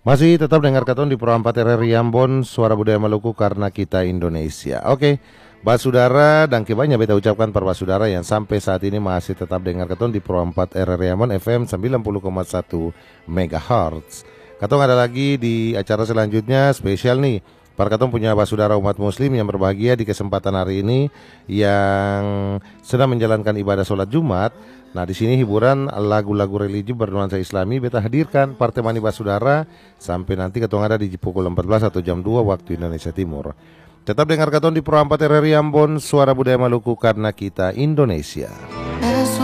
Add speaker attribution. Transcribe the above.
Speaker 1: Masih tetap dengar katon di Pro 4 RRI Ambon, Suara Budaya Maluku karena kita Indonesia. Oke, Basudara dan banyak beta ucapkan para basudara yang sampai saat ini masih tetap dengar katon di Pro 4 RRI Ambon FM 90,1 MHz. Katong ada lagi di acara selanjutnya spesial nih. Para katong punya basudara umat muslim yang berbahagia di kesempatan hari ini yang sedang menjalankan ibadah sholat Jumat. Nah, di sini hiburan lagu-lagu religi bernuansa Islami beta hadirkan Partai Mani Basudara sampai nanti katong ada di pukul 14 atau jam 2 waktu Indonesia Timur. Tetap dengar katong di Pro 4 RRI Ambon, Suara Budaya Maluku karena kita Indonesia.